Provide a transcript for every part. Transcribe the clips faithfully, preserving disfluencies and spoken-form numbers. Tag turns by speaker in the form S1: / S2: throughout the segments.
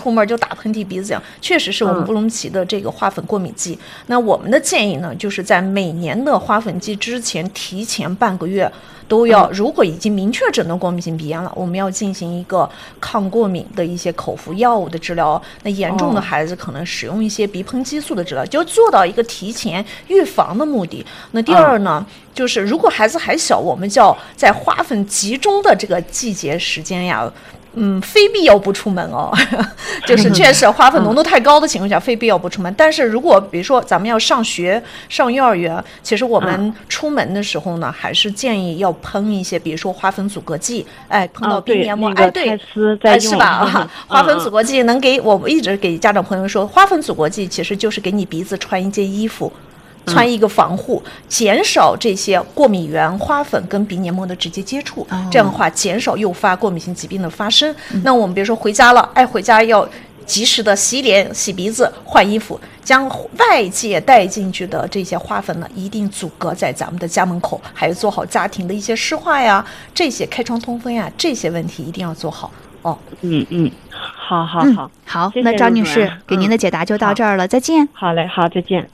S1: 出门就打喷嚏鼻子痒，确实是我们布隆奇的这个花粉过敏季。那我们的建议呢，就是在每年的花粉季之前提前半个月都要，如果已经明确诊断过敏性鼻炎了，我们要进行一个抗过敏的一些口服药物的治疗。那严重的孩子可能使用一些鼻喷激素的治疗，就做到一个提前预防的目的。那第二呢，就是如果孩子还小，我们叫在花粉集中的这个季节时间呀，嗯，非必要不出门哦，就是确实花粉浓度太高的情况下，非必要不出门。但是如果比如说咱们要上学、上幼儿园，其实我们出门的时候呢，还是建议要喷一些，比如说花粉阻隔剂，哎，喷到鼻黏膜，哎，对，哎，是吧？啊，花粉阻隔剂能给我们一直给家长朋友说，花粉阻隔剂其实就是给你鼻子穿一件衣服。穿一个防护，减少这些过敏源、花粉跟鼻黏膜的直接接触，哦、这样的话减少诱发过敏性疾病的发生。嗯、那我们比如说回家了，哎，回家要及时的洗脸、洗鼻子、换衣服，将外界带进去的这些花粉呢，一定阻隔在咱们的家门口，还有做好家庭的一些湿化呀，这些开窗通风呀，这些问题一定要做好。哦，
S2: 嗯嗯，好好好，
S3: 嗯、好，谢谢那张女士给您的解答就到这儿了，嗯、再见。
S2: 好嘞，好，再见。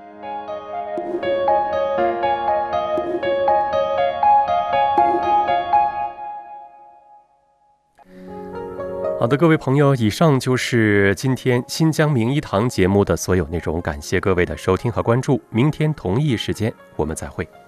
S4: 好的，各位朋友，以上就是今天新疆名医堂节目的所有内容，感谢各位的收听和关注，明天同一时间我们再会。